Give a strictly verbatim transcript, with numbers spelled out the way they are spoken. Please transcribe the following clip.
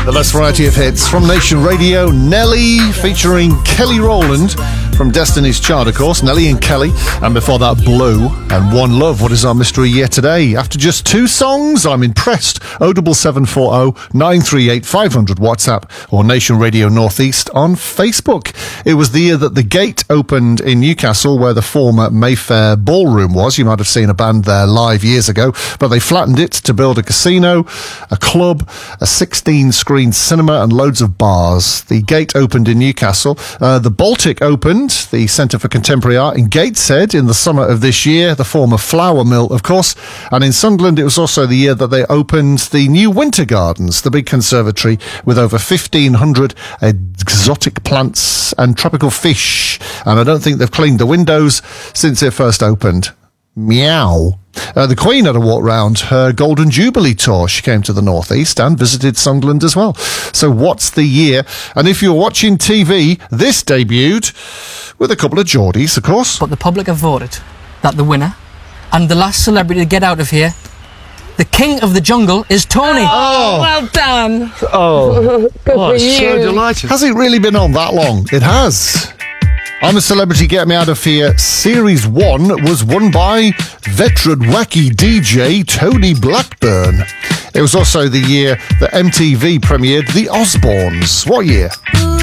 The best variety of hits from Nation Radio. Nelly featuring Kelly Rowland from Destiny's Child, of course. Nelly and Kelly. And before that, Blue and One Love. What is our mystery year today? After just two songs, I'm impressed. oh seven seven four oh nine three eight five hundred WhatsApp or Nation Radio Northeast on Facebook. It was the year that the Gate opened in Newcastle, where the former Mayfair Ballroom was. You might have seen a band there live years ago, but they flattened it to build a casino, a club, a sixteen-screen cinema and loads of bars. The Gate opened in Newcastle. Uh, the Baltic opened, the Centre for Contemporary Art in Gateshead, in the summer of this year, the former flour mill, of course. And in Sunderland, it was also the year that they opened the new Winter Gardens, the big conservatory with over fifteen hundred exotic plants and tropical fish. And I don't think they've cleaned the windows since it first opened. Meow. Uh, the Queen had a walk round her Golden Jubilee tour. She came to the Northeast and visited Sunderland as well. So what's the year? And if you're watching T V, this debuted with a couple of Geordies, of course. But the public have voted that the winner and the last celebrity to get out of here, the king of the jungle, is Tony. Oh, well done. Oh, Good oh for I'm you. so delighted. Has it really been on that long? It has. I'm a Celebrity, Get Me Out of Here Series one was won by veteran wacky D J Tony Blackburn. It was also the year that M T V premiered The Osbournes. What year?